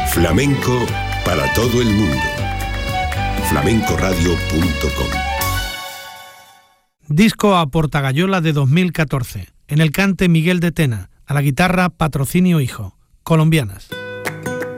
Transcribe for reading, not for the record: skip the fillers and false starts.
Flamenco para todo el mundo. flamencoradio.com. Disco a Portagayola de 2014. En el cante Miguel de Tena. A la guitarra Patrocinio Hijo. Colombianas.